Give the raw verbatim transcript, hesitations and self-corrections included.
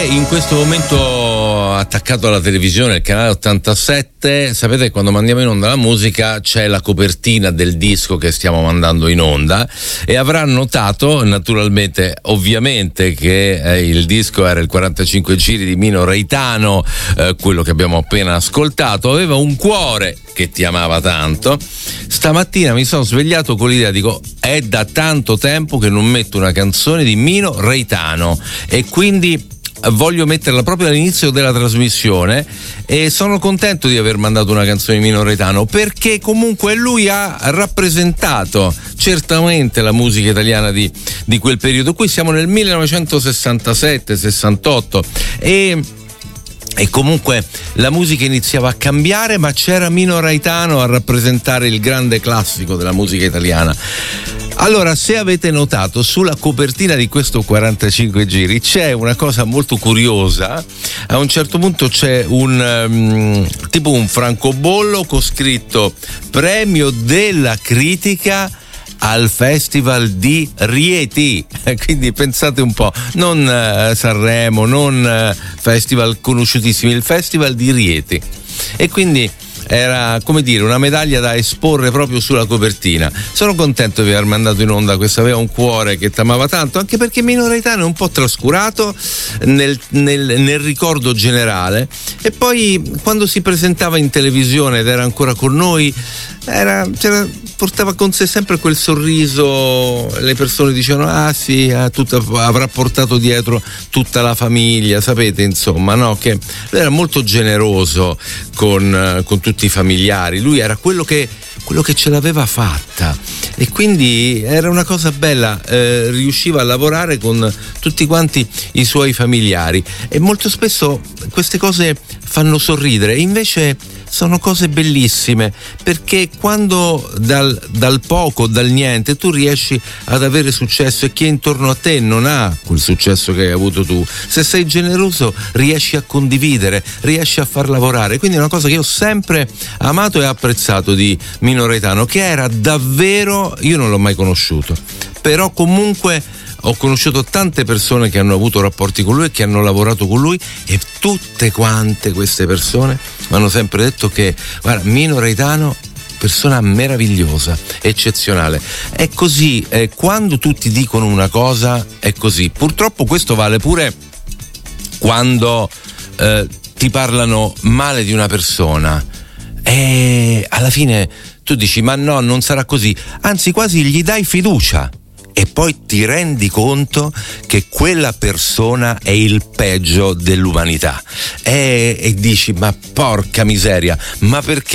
In questo momento attaccato alla televisione, il canale ottantasette, sapete che quando mandiamo in onda la musica c'è la copertina del disco che stiamo mandando in onda, e avrà notato naturalmente, ovviamente, che eh, il disco era il quarantacinque giri di Mino Reitano, eh, quello che abbiamo appena ascoltato. Aveva un cuore che ti amava tanto. Stamattina mi sono svegliato con l'idea, dico, è da tanto tempo che non metto una canzone di Mino Reitano, e quindi voglio metterla proprio all'inizio della trasmissione, e sono contento di aver mandato una canzone di Mino Reitano, perché comunque lui ha rappresentato certamente la musica italiana di, di quel periodo. Qui siamo nel millenovecentosessantasette sessantotto e E comunque la musica iniziava a cambiare, ma c'era Mino Reitano a rappresentare il grande classico della musica italiana. Allora, se avete notato, sulla copertina di questo quarantacinque giri c'è una cosa molto curiosa. A un certo punto c'è un um, tipo un francobollo con scritto premio della critica al Festival di Rieti. Quindi pensate un po', non uh, Sanremo, non uh, festival conosciutissimi, il Festival di Rieti. E quindi era, come dire, una medaglia da esporre proprio sulla copertina. Sono contento di aver mandato in onda questo Aveva un cuore che t'amava tanto, anche perché Mino Reitano è un po' trascurato nel, nel, nel ricordo generale, e poi quando si presentava in televisione ed era ancora con noi, era, c'era, portava con sé sempre quel sorriso. Le persone dicevano ah sì, ah, tutta, avrà portato dietro tutta la famiglia, sapete, insomma, no? Che lui era molto generoso con, con tutti i familiari. Lui era quello che, quello che ce l'aveva fatta, e quindi era una cosa bella. Eh, riusciva a lavorare con tutti quanti i suoi familiari, e molto spesso queste cose fanno sorridere, invece sono cose bellissime, perché quando dal, dal poco, dal niente, tu riesci ad avere successo, e chi è intorno a te non ha quel successo che hai avuto tu, se sei generoso riesci a condividere, riesci a far lavorare. Quindi è una cosa che io ho sempre amato e apprezzato di Mino Reitano, che era davvero, io non l'ho mai conosciuto, però comunque ho conosciuto tante persone che hanno avuto rapporti con lui e che hanno lavorato con lui, e tutte quante queste persone mi hanno sempre detto che, guarda, Mino Reitano, persona meravigliosa, eccezionale. È così, eh, quando tutti dicono una cosa è così. Purtroppo questo vale pure quando eh, ti parlano male di una persona, e alla fine tu dici ma no, non sarà così, anzi quasi gli dai fiducia, e poi ti rendi conto che quella persona è il peggio dell'umanità, e, e dici ma porca miseria, ma perché